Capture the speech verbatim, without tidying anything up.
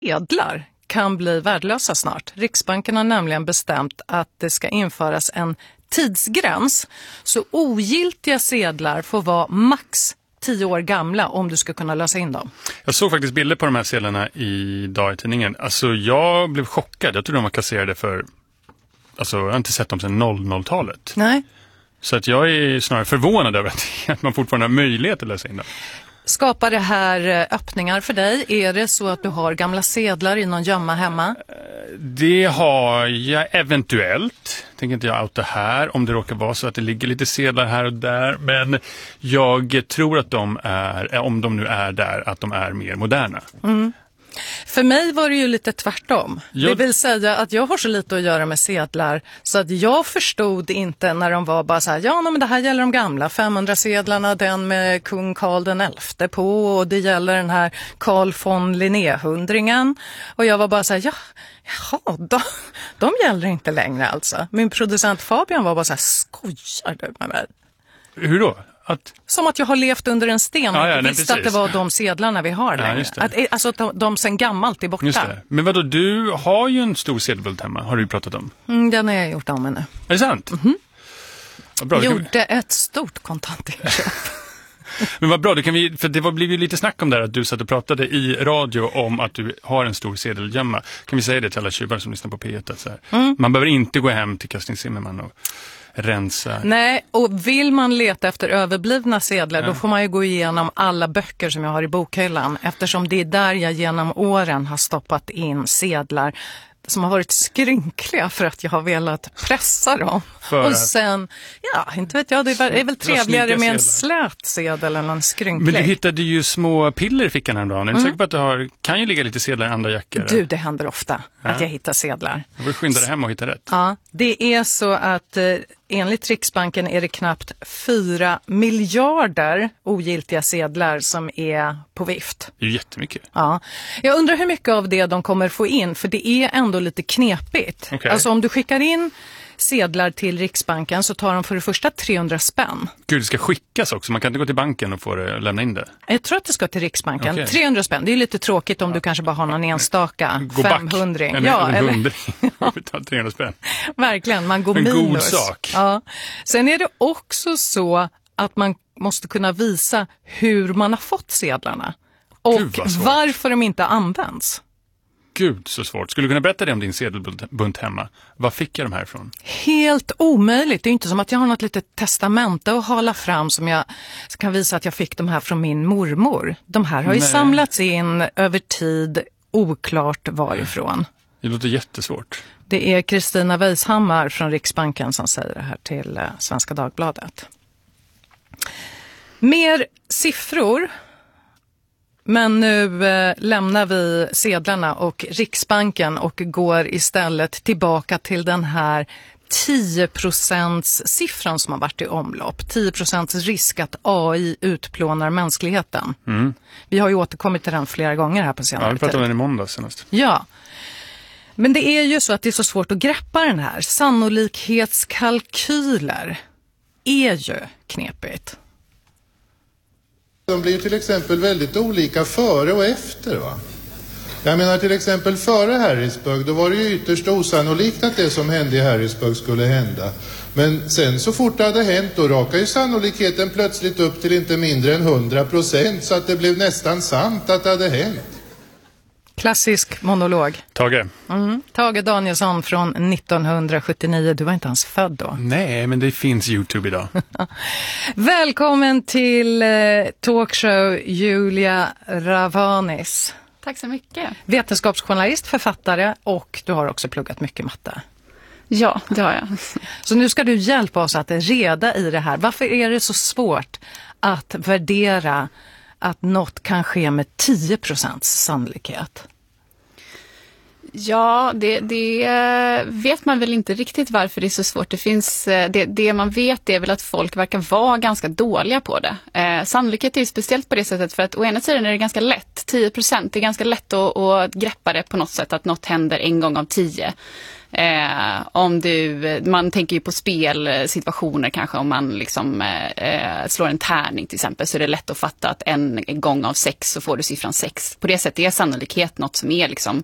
sedlar kan bli värdelösa snart. Riksbanken har nämligen bestämt att det ska införas en tidsgräns. Så ogiltiga sedlar får vara max tio år gamla om du ska kunna lösa in dem. Jag såg faktiskt bilder på de här sedlarna idag i tidningen. Alltså jag blev chockad. Jag tror de var kasserade för... Alltså jag har inte sett dem sedan noll noll-talet. Nej. Så att jag är snarare förvånad över att man fortfarande har möjlighet att lösa in dem. Skapar det här öppningar för dig? Är det så att du har gamla sedlar i någon gömma hemma? Det har jag eventuellt. Tänker inte jag outa här om det råkar vara så att det ligger lite sedlar här och där. Men jag tror att de är, om de nu är där, att de är mer moderna. Mm. För mig var det ju lite tvärtom. Jag... Det vill säga att jag har så lite att göra med sedlar så att jag förstod inte när de var bara så här, ja men det här gäller de gamla femhundra sedlarna, den med kung Karl den elfte på, och det gäller den här Carl von Linné-hundringen. Och jag var bara så här, ja, jaha, de, de gäller inte längre alltså. Min producent Fabian var bara så här, skojar du med mig? Hur då? Att... Som att jag har levt under en sten och ja, ja, inte visste att det var de sedlarna vi har ja, längre. Att, alltså att de, de sen gammalt är borta. Just det. Men vadå, du har ju en stor sedelbult hemma, har du pratat om. Mm, den har jag gjort om nu. Är det sant? Mm-hmm. Vad bra, gjorde vi... ett stort kontantinköp. Men vad bra, då kan vi, för det var, blev ju lite snack om det här att du satt och pratade i radio om att du har en stor sedelgömma. Kan vi säga det till alla tjuvar som lyssnar på P ett? Så här. Mm. Man behöver inte gå hem till Kerstin Zimmerman och rensa. Nej, och vill man leta efter överblivna sedlar, ja. Då får man ju gå igenom alla böcker som jag har i bokhyllan, eftersom det är där jag genom åren har stoppat in sedlar som har varit skrynkliga för att jag har velat pressa dem. För och sen, ja, inte vet jag, det är väl trevligare med en slät sedel än en skrynklig. Men du hittade ju små piller i fickan häromdagen. Är du mm. säker på att du har, kan ju ligga lite sedlar i andra jackor? Du, det händer ofta ja. att jag hittar sedlar. Jag vill skynda dig hem och hitta rätt. Ja, det är så att eh, enligt Riksbanken är det knappt fyra miljarder ogiltiga sedlar som är på vift. Det är ju jättemycket. Ja. Jag undrar hur mycket av det de kommer få in, för det är ändå lite knepigt. Okay. Alltså om du skickar in sedlar till Riksbanken så tar de för det första trehundra spänn. Gud, det ska skickas också. Man kan inte gå till banken och få det, lämna in det. Jag tror att det ska till Riksbanken. Okay. trehundra spänn. Det är lite tråkigt om ja. Du kanske bara har någon enstaka gå femhundra. En, ja, en eller hundring. trehundra spänn. Verkligen, man går en minus. God sak. Ja. Sen är det också så att man måste kunna visa hur man har fått sedlarna. Och Gud, varför de inte används. Gud, så svårt. Skulle du kunna berätta det om din sedelbunt hemma? Var fick jag de här ifrån? Helt omöjligt. Det är inte som att jag har något litet testamente att hala fram som jag kan visa att jag fick de här från min mormor. De här har ju Nej. samlats in över tid, oklart varifrån. Det låter jättesvårt. Det är Kristina Weishammar från Riksbanken som säger det här till Svenska Dagbladet. Mer siffror. Men nu eh, lämnar vi sedlarna och Riksbanken och går istället tillbaka till den här tio procents siffran som har varit i omlopp. tio procents risk att A I utplånar mänskligheten. Mm. Vi har ju återkommit till den flera gånger här på senare tid. Ja, vi pratade om den i måndag senast. Ja, men det är ju så att det är så svårt att greppa den här. Sannolikhetskalkyler är ju knepigt. De blir till exempel väldigt olika före och efter, va? Jag menar till exempel före Harrisburg, då var det ju ytterst osannolikt att det som hände i Harrisburg skulle hända. Men sen så fort det hade hänt, då rakade ju sannolikheten plötsligt upp till inte mindre än hundra procent, så att det blev nästan sant att det hade hänt. Klassisk monolog. Tage. Mm. Tage Danielsson från nittonhundrasjuttionio. Du var inte ens född då. Nej, men det finns YouTube idag. Välkommen till eh, talkshow Julia Ravanis. Tack så mycket. Vetenskapsjournalist, författare och du har också pluggat mycket matte. Ja, det har jag. Så nu ska du hjälpa oss att reda i det här. Varför är det så svårt att värdera att något kan ske med tio procents sannolikhet? Ja, det, det vet man väl inte riktigt varför det är så svårt. Det, finns, det, det man vet är väl att folk verkar vara ganska dåliga på det. Eh, sannolikhet är speciellt på det sättet för att å ena sidan är det ganska lätt, tio procent, det är ganska lätt att, att greppa det på något sätt, att något händer en gång av tio. Eh, om du, man tänker ju på spelsituationer kanske, om man liksom eh, slår en tärning till exempel, så är det lätt att fatta att en gång av sex så får du siffran sex. På det sättet är sannolikhet något som är liksom